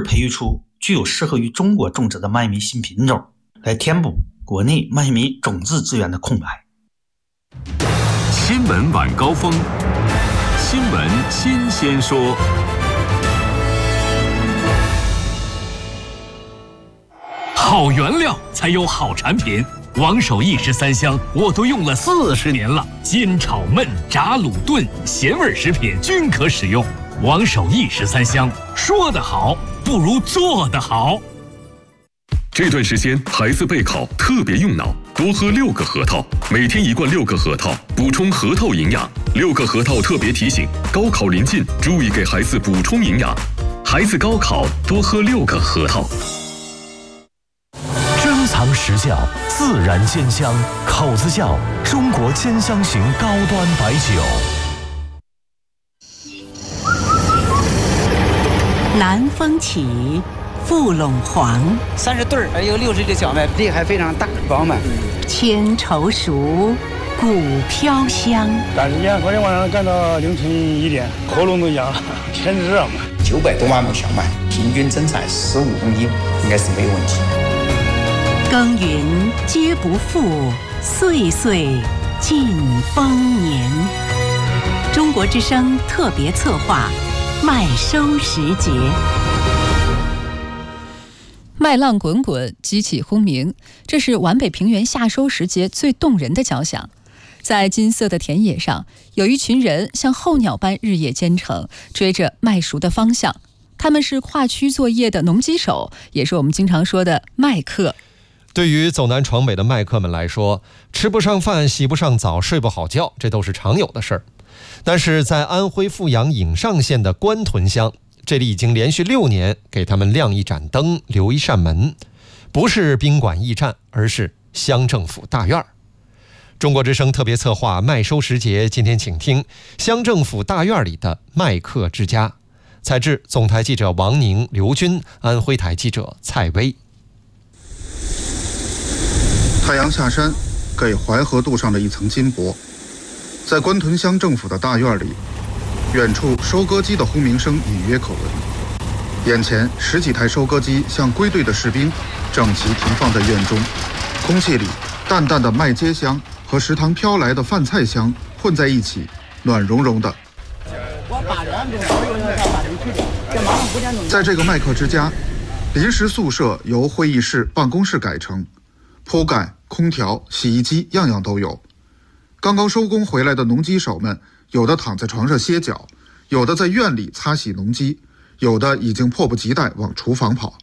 培育出具有适合于中国种植的麦米新品种，来填补国内麦米种质资源的空白。 新闻晚高峰，新闻新鲜说。好原料才有好产品，王守义13香我都用了40年了，煎炒焖炸卤炖咸味食品均可使用。王守义13香，说得好不如做得好。 这段时间孩子备考特别用脑，多喝6个核桃，每天1罐6个核桃，补充核桃营养。6个核桃特别提醒，高考临近，注意给孩子补充营养。孩子高考多喝6个核桃。 珍藏实窖，自然煎香，口子窖，中国煎香型高端白酒。 南风起，富陇黄 ，30对儿，有60的小麦，粒还非常大饱满。 千愁熟，谷飘香。 赶时间，昨天晚上干到凌晨1点，喉咙都哑了，天热嘛。 900多万亩小麦，平均增产15公斤，应该是没有问题。 耕耘皆不负，岁岁尽丰年。中国之声特别策划，麦收时节。 麦浪滚滚，激起轰鸣，这是皖北平原夏收时节最动人的交响。在金色的田野上，有一群人像候鸟般日夜兼程，追着麦熟的方向。他们是跨区作业的农机手，也是我们经常说的麦客。 对于走南闯北的麦客们来说，吃不上饭，洗不上澡，睡不好觉，这都是常有的事儿。但是在安徽阜阳颍上县的官屯乡，这里已经连续6年给他们亮一盏灯，留一扇门，不是宾馆驿站，而是乡政府大院。中国之声特别策划麦收时节，今天请听乡政府大院里的麦客之家。采制总台记者王宁、刘军，安徽台记者蔡薇。 太阳下山，给淮河镀上了一层金箔。在官屯乡政府的大院里，远处收割机的轰鸣声隐约可闻。眼前10几台收割机像归队的士兵，整齐停放在院中。空气里淡淡的麦秸香和食堂飘来的饭菜香混在一起，暖融融的。在这个麦客之家，临时宿舍由会议室、办公室改成，铺盖、空调、洗衣机样样都有。刚刚收工回来的农机手们，有的躺在床上歇脚，有的在院里擦洗农机，有的已经迫不及待往厨房跑。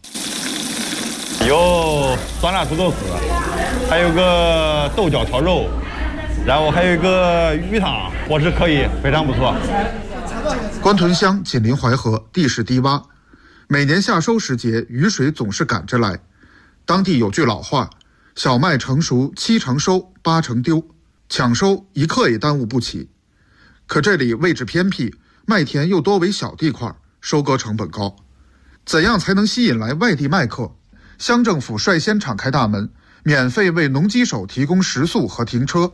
有酸辣土豆丝，还有个豆角炒肉，然后还有一个鱼汤，伙食可以，非常不错。 官屯乡紧邻淮河，地势低洼，每年夏收时节，雨水总是赶着来。当地有句老话，小麦成熟7成收，8成丢，抢收一刻也耽误不起。可这里位置偏僻，麦田又多为小地块，收割成本高。怎样才能吸引来外地麦客？乡政府率先敞开大门，免费为农机手提供食宿和停车。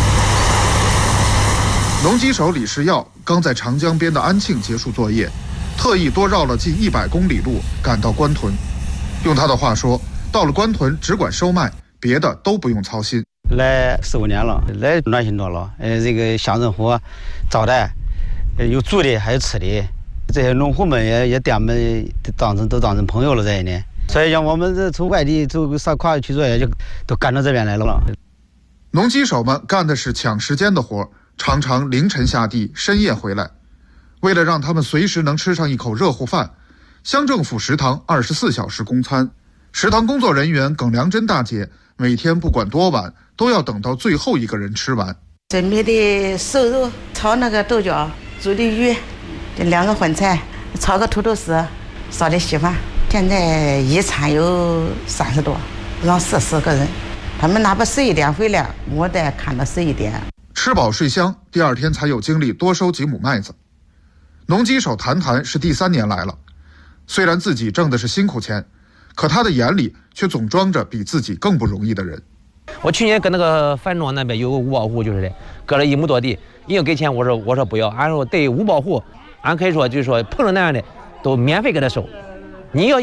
农机手李世耀刚在长江边的安庆结束作业，特意多绕了近100公里路赶到官屯。用他的话说，到了官屯只管收麦，别的都不用操心。 来4、5年了，来暖心多了。这个乡政府招待，有住的还有吃的，这些农户们也把我们都当成朋友了这一年。所以像我们这从外地走上跨区作业，就都赶到这边来了。 农机手们干的是抢时间的活，常常凌晨下地，深夜回来。为了让他们随时能吃上一口热乎饭，乡政府食堂24小时供餐。食堂工作人员耿良珍大姐每天不管多晚，都要等到最后一个人吃完。 准备的瘦肉，炒那个豆角，煮的鱼，2个荤菜，炒个土豆丝，烧的稀饭。现在一餐有30多，让40个人，他们哪怕11点回来，我得看到11点。 吃饱睡香，第2天才有精力多收几亩麦子。农机手谈谈是第3年来了，虽然自己挣的是辛苦钱，可他的眼里却总装着比自己更不容易的人。 我去年跟那个樊庄那边有个五保户，就是的，割了1亩多地，硬要给钱，我说不要，俺说对五保户，俺可以说就是说碰着那样的都免费给他收，你要